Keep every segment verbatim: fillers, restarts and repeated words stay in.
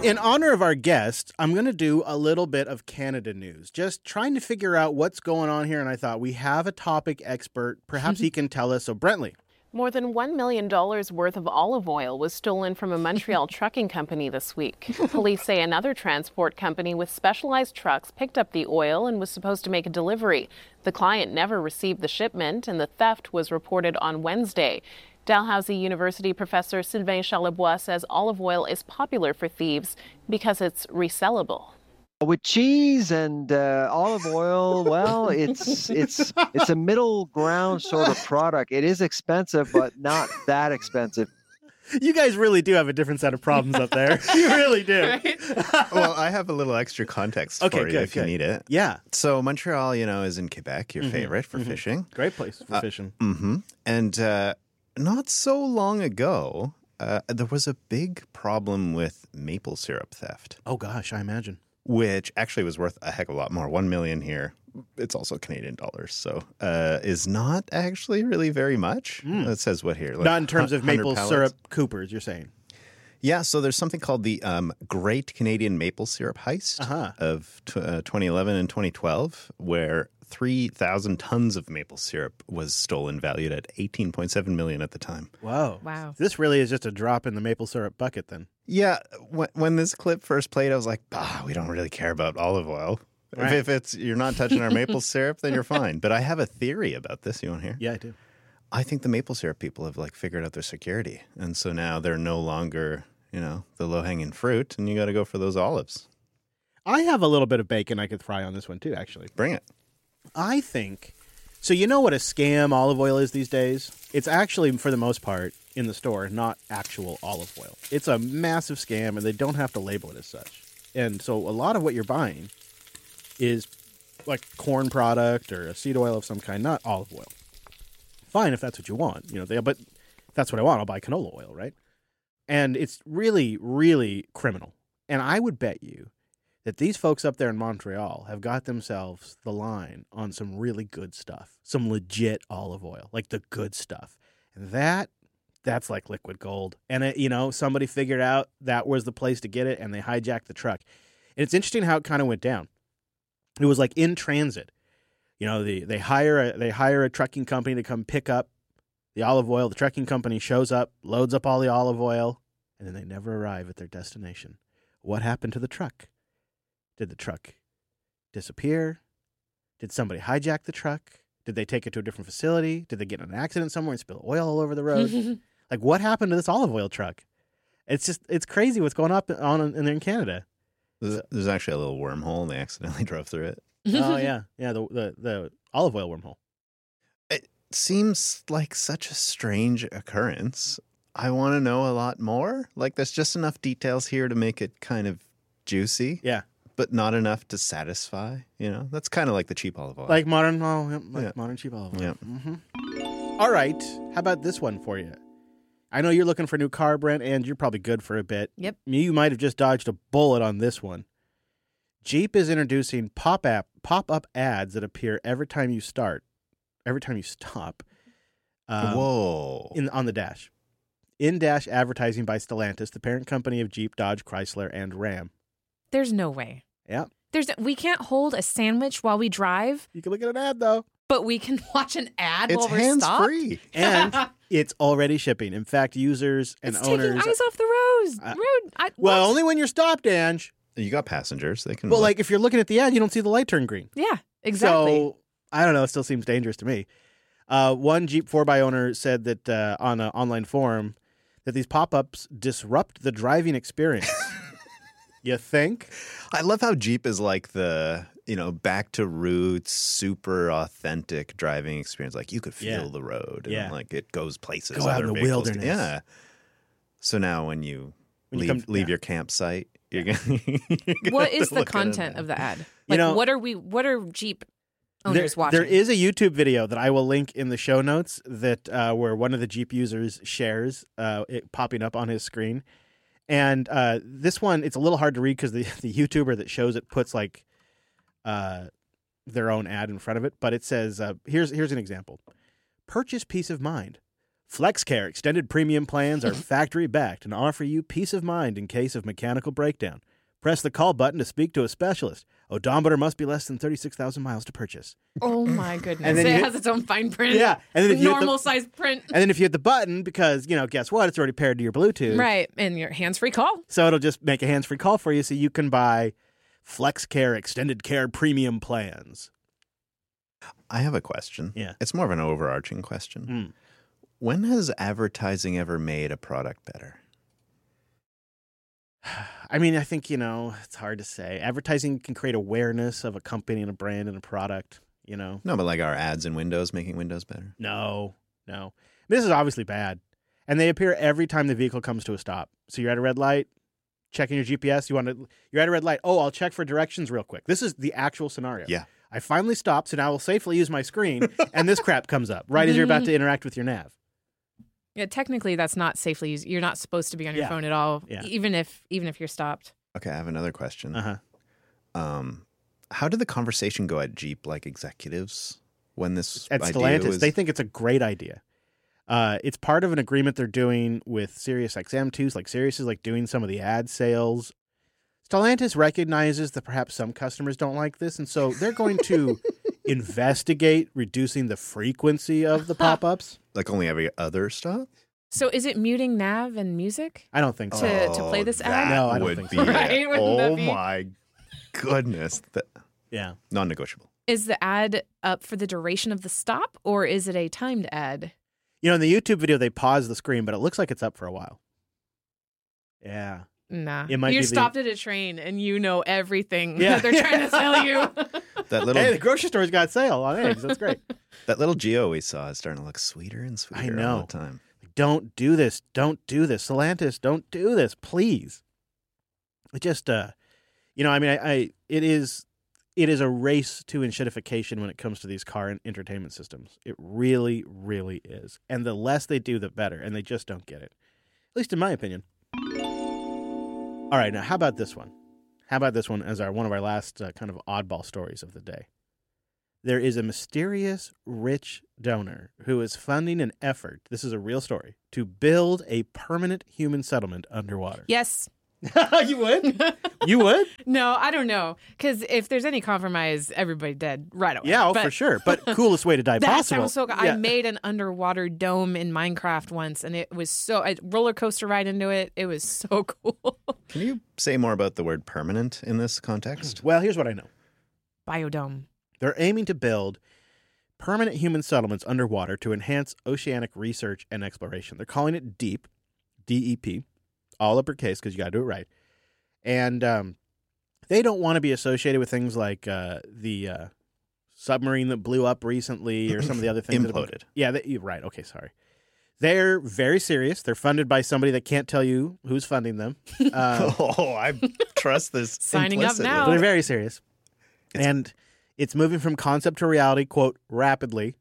In honor of our guest, I'm going to do a little bit of Canada news, just trying to figure out what's going on here. And I thought we have a topic expert. Perhaps he can tell us. So, Brentley. More than one million dollars worth of olive oil was stolen from a Montreal trucking company this week. Police say another transport company with specialized trucks picked up the oil and was supposed to make a delivery. The client never received the shipment, and the theft was reported on Wednesday. Dalhousie University professor Sylvain Charlebois says olive oil is popular for thieves because it's resellable. With cheese and uh, olive oil, well, it's it's it's a middle ground sort of product. It is expensive, but not that expensive. You guys really do have a different set of problems up there. You really do. Right? Well, I have a little extra context okay, for good, you if good. you need it. Yeah. So Montreal, you know, is in Quebec, your mm-hmm. favorite for mm-hmm. fishing. Great place for uh, fishing. Mm-hmm. And uh, not so long ago, uh, there was a big problem with maple syrup theft. Oh, gosh, I imagine. Which actually was worth a heck of a lot more. One million here. It's also Canadian dollars, so uh, is not actually really very much. Mm. It says what here? Like not in terms of maple pallets. syrup coopers, you're saying? Yeah, so there's something called the um, Great Canadian Maple Syrup Heist uh-huh. of t- uh, twenty eleven and twenty twelve, where three thousand tons of maple syrup was stolen, valued at eighteen point seven million dollars at the time. Whoa. Wow. This really is just a drop in the maple syrup bucket then. Yeah, when, when this clip first played, I was like, ah, we don't really care about olive oil. Right. If, if it's you're not touching our maple syrup, then you're fine. But I have a theory about this. You want to hear? Yeah, I do. I think the maple syrup people have like figured out their security. And so now they're no longer, you know, the low-hanging fruit, and you got to go for those olives. I have a little bit of bacon I could fry on this one too, actually. Bring it. I think, so you know what a scam olive oil is these days? It's actually, for the most part, in the store, not actual olive oil. It's a massive scam, and they don't have to label it as such. And so a lot of what you're buying is like corn product or a seed oil of some kind, not olive oil. Fine if that's what you want, you know. They, but if that's what I want, I'll buy canola oil, right? And it's really, really criminal. And I would bet you that these folks up there in Montreal have got themselves the line on some really good stuff, some legit olive oil, like the good stuff. And that, that's like liquid gold. And, it, you know, somebody figured out that was the place to get it, and they hijacked the truck. And it's interesting how it kind of went down. It was like in transit. You know, the, they hire a, they hire a trucking company to come pick up the olive oil. The trucking company shows up, loads up all the olive oil, and then they never arrive at their destination. What happened to the truck? Did the truck disappear? Did somebody hijack the truck? Did they take it to a different facility? Did they get in an accident somewhere and spill oil all over the road? Like, what happened to this olive oil truck? It's just, it's crazy what's going on in, in, in Canada. There's, there's actually a little wormhole, and they accidentally drove through it. Oh, yeah. Yeah, the, the the olive oil wormhole. It seems like such a strange occurrence. I want to know a lot more. Like, there's just enough details here to make it kind of juicy. Yeah. But not enough to satisfy, you know? That's kind of like the cheap olive oil. Like modern, oh, like yeah. modern cheap olive oil. Yeah. Mm-hmm. All right. How about this one for you? I know you're looking for a new car, Brent, and you're probably good for a bit. Yep. You might have just dodged a bullet on this one. Jeep is introducing pop-up pop-up ads that appear every time you start, every time you stop. Um, Whoa. In, on the dash. In-dash advertising by Stellantis, the parent company of Jeep, Dodge, Chrysler, and Ram. There's no way. Yeah. There's we can't hold a sandwich while we drive, You can look at an ad, though. but we can watch an ad It's while we're stopped. hands-free. And it's already shipping. In fact, users and It's owners... taking eyes off the road. Uh, road. I, Well, what? only when you're stopped, Ange. You got passengers. They can. Well, look. like, if you're looking at the ad, you don't see the light turn green. Yeah, exactly. So, I don't know. It still seems dangerous to me. Uh, one Jeep four by owner said that uh, on an online forum that these pop-ups disrupt the driving experience. You think? I love how Jeep is like the, you know, back to roots, super authentic driving experience. Like, you could feel Yeah. the road. And Yeah. like, it goes places. Go out other in the vehicles- wilderness. Yeah. So now when you When you leave, come- leave yeah. your campsite, you're going to What is the content of the ad? Like, You know- what are we? What are Jeep There, owners watching? there is a YouTube video that I will link in the show notes that uh, where one of the Jeep users shares uh, it popping up on his screen. And uh, this one, it's a little hard to read because the, the YouTuber that shows it puts like uh, their own ad in front of it. But it says, uh, here's here's an example. Purchase peace of mind. FlexCare extended premium plans are factory-backed and offer you peace of mind in case of mechanical breakdown. Press the call button to speak to a specialist. Odometer must be less than thirty-six thousand miles to purchase. Oh my goodness! And then It you hit- has its own fine print. Yeah, and then if you hit the- normal size print. And then if you hit the button, because, you know, guess what? It's already paired to your Bluetooth. Right, and your hands-free call. So it'll just make a hands-free call for you so you can buy FlexCare extended care premium plans. I have a question. Yeah. It's more of an overarching question. Mm. When has advertising ever made a product better? I mean, I think, you know, it's hard to say. Advertising can create awareness of a company and a brand and a product, you know. No, but like our ads in Windows making Windows better. No, no. This is obviously bad. And they appear every time the vehicle comes to a stop. So you're at a red light, checking your G P S. You want to, you're at a red light. Oh, I'll check for directions real quick. This is the actual scenario. Yeah. I finally stopped, so now I will safely use my screen, and this crap comes up right as you're about to interact with your nav. Yeah, technically that's not safely used. You're not supposed to be on your Yeah. phone at all, Yeah. even if even if you're stopped. Okay, I have another question. Uh-huh. Um, how did the conversation go at Jeep, like executives, when this At idea Stellantis, was... they think it's a great idea. Uh, it's part of an agreement they're doing with SiriusXM too. Like Sirius is like doing some of the ad sales. Stellantis recognizes that perhaps some customers don't like this, and so they're going to investigate reducing the frequency of the pop-ups. Like only every other stop? So is it muting nav and music? I don't think so. To- to play this ad? that No, I don't would think be so. Right? Wouldn't that Oh be- my goodness. That, Yeah. non-negotiable. Is the ad up for the duration of the stop, or is it a timed ad? You know, in the YouTube video, they pause the screen, but it looks like it's up for a while. Yeah. Nah. It might You're be the- stopped at a train and you know everything Yeah. that they're trying to sell you. That little Hey, the grocery store's got sale on eggs. That's great. that little Geo we saw is starting to look sweeter and sweeter all know. the time. Don't do this. Don't do this. Stellantis, don't do this, please. It just, uh, you know, I mean, I, I it is, it is a race to enshittification when it comes to these car and entertainment systems. It really, really is. And the less they do, the better. And they just don't get it, at least in my opinion. All right, now how about this one? How about this one as our one of our last uh, kind of oddball stories of the day? There is a mysterious rich donor who is funding an effort, this is a real story, to build a permanent human settlement underwater. Yes. You would? You would? No, I don't know. Because if there's any compromise, everybody dead right away. Yeah, oh, But for sure. But coolest way to die That possible. sounds so good. Yeah. I made an underwater dome in Minecraft once, and it was so a roller coaster ride into it. It was so cool. Can you say more about the word permanent in this context? Well, here's what I know. Biodome. They're aiming to build permanent human settlements underwater to enhance oceanic research and exploration. They're calling it DEEP, D E P, all uppercase because you got to do it right. And um, they don't want to be associated with things like uh, the uh, submarine that blew up recently or some of the other things. that have been- Imploded. Yeah, they, you're right. Okay, sorry. They're very serious. They're funded by somebody that can't tell you who's funding them. Uh, Oh, I trust this. Signing up implicitly. now. They're very serious. It's- and it's moving from concept to reality, quote, rapidly.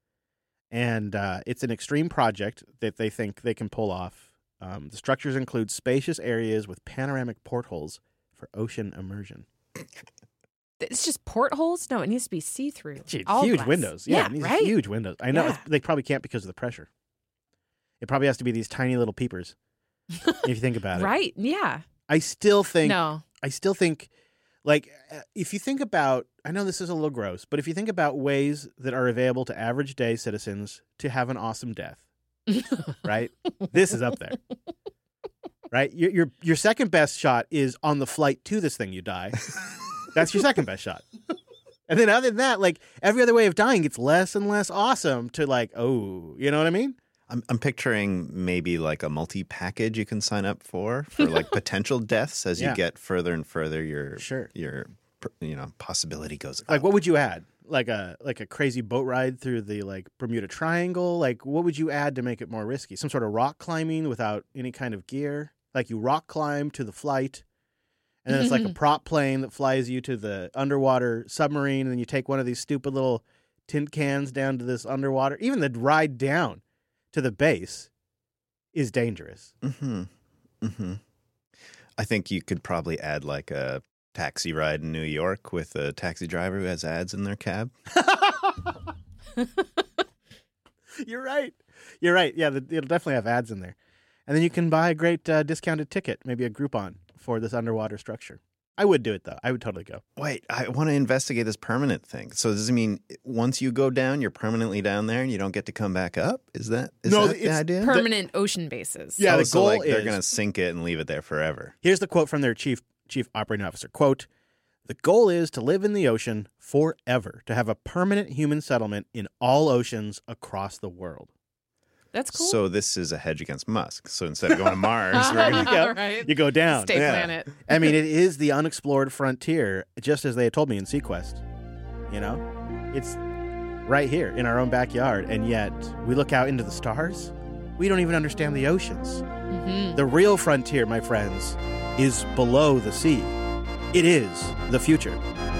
And uh, it's an extreme project that they think they can pull off. Um, the structures include spacious areas with panoramic portholes for ocean immersion. It's just portholes? No, it needs to be see-through. Gee, All huge glass. windows. Yeah, Yeah, it needs right? huge windows. I know. Yeah. It's, they probably can't because of the pressure. It probably has to be these tiny little peepers, if you think about it. Right, yeah. I still think No. I still think, like, uh, if you think about, I know this is a little gross, but if you think about ways that are available to average day citizens to have an awesome death, right? This is up there, right? Your, your your second best shot is on the flight to this thing you die. That's your second best shot. And then other than that, like, every other way of dying gets less and less awesome to, like, oh, you know what I mean? I'm, I'm picturing maybe like a multi-package you can sign up for for like potential deaths as Yeah. you get further and further. Your Sure. your you know possibility goes up. Like, what would you add? Like a like a crazy boat ride through the like Bermuda Triangle? Like, what would you add to make it more risky? Some sort of rock climbing without any kind of gear? Like, you rock climb to the flight, and then it's like a prop plane that flies you to the underwater submarine, and then you take one of these stupid little tin cans down to this underwater. Even the ride down to the base is dangerous. Mm-hmm. Mm-hmm. I think you could probably add like a taxi ride in New York with a taxi driver who has ads in their cab. You're right. You're right. Yeah, the, it'll definitely have ads in there. And then you can buy a great uh, discounted ticket, maybe a Groupon, for this underwater structure. I would do it, though. I would totally go. Wait, I want to investigate this permanent thing. So does it mean once you go down, you're permanently down there and you don't get to come back up? Is that, is No, that the it's idea? Permanent ocean bases. Yeah, Oh, the so goal like they're is- going to sink it and leave it there forever. Here's the quote from their chief chief operating officer. Quote, "The goal is to live in the ocean forever, to have a permanent human settlement in all oceans across the world." That's cool. So this is a hedge against Musk. So instead of going to Mars, we're going to go. Right. You go down. Stay Yeah. planet. I mean, it is the unexplored frontier, just as they had told me in Sequest. You know? It's right here in our own backyard, and yet we look out into the stars. We don't even understand the oceans. Mm-hmm. The real frontier, my friends, is below the sea. It is the future.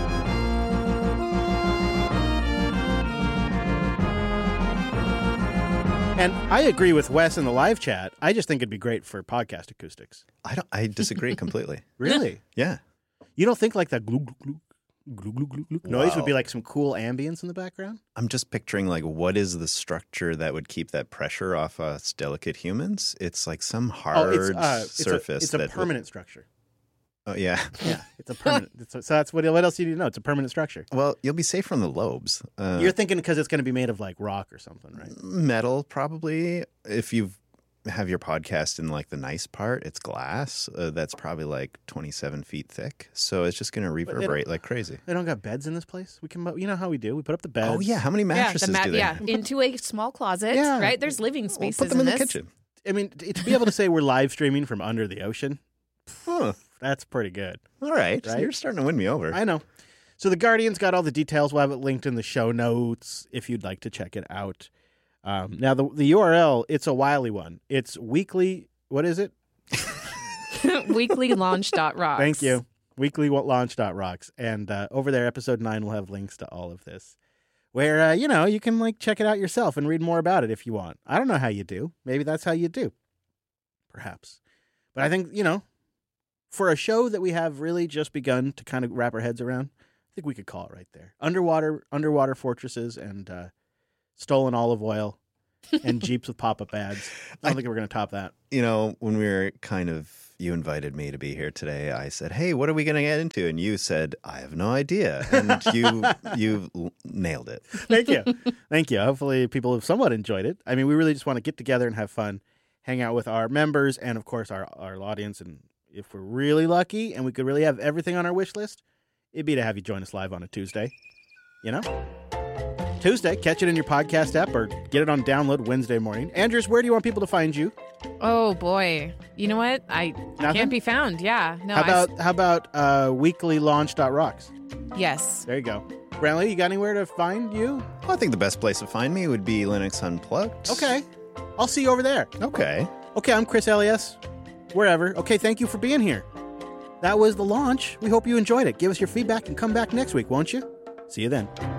And I agree with Wes in the live chat. I just think it'd be great for podcast acoustics. I don't. I disagree completely. Really? Yeah. You don't think like that glug glug glug glug glug glug noise would be Wow. like some cool ambience in the background? I'm just picturing like what is the structure that would keep that pressure off us delicate humans? It's like some hard oh, it's, uh, it's surface. A, it's a that permanent structure. Oh yeah. Yeah, it's a permanent. it's a, so that's what. What else do you need to know? It's a permanent structure. Well, you'll be safe from the lobes. Uh, You're thinking because it's going to be made of like rock or something, right? metal probably. If you have your podcast in like the nice part, it's glass. Uh, that's probably like twenty-seven feet thick. So it's just going to they don't- reverberate like crazy. They don't got beds in this place. We can, you know how we do. We put up the beds. Oh yeah, how many mattresses yeah, the ma- do they yeah. have? into a small closet. Yeah. Right. There's living We'll spaces put them in, the this. kitchen. I mean, t- to be able to say we're live streaming from under the ocean, Huh. that's pretty good. All right. So Right? you're starting to win me over. I know. So the Guardian's got all the details. We'll have it linked in the show notes if you'd like to check it out. Um, now the the U R L, it's a wily one. It's weekly. What is it? Weekly launch dot rocks. Thank you. Weekly launch dot rocks. And uh, over there, episode nine will have links to all of this, where uh, you know you can like check it out yourself and read more about it if you want. I don't know how you do. Maybe that's how you do. Perhaps, but I think you know, for a show that we have really just begun to kind of wrap our heads around, I think we could call it right there. Underwater, underwater fortresses, and uh, stolen olive oil, and Jeeps with pop-up ads. I don't think we're going to top that. You know, when we were kind of, you invited me to be here today, I said, hey, what are we going to get into? And you said, I have no idea. And you you l- nailed it. Thank you. Thank you. Hopefully people have somewhat enjoyed it. I mean, we really just want to get together and have fun, hang out with our members and, of course, our, our audience. And if we're really lucky and we could really have everything on our wish list, it'd be to have you join us live on a Tuesday. You know? Tuesday, catch it in your podcast app or get it on download Wednesday morning. Andrews, where do you want people to find you? Oh boy. You know what? I Nothing? can't be found. Yeah. No. how I- about how about uh, weekly launch dot rocks? yes. There you go. Brantley, you got anywhere to find you? Well, I think the best place to find me would be Linux Unplugged. Okay. I'll see you over there. Okay. Okay, I'm Chris Elias. Wherever. Okay, thank you for being here. That was the launch. We hope you enjoyed it. Give us your feedback and come back next week, won't you? See you then.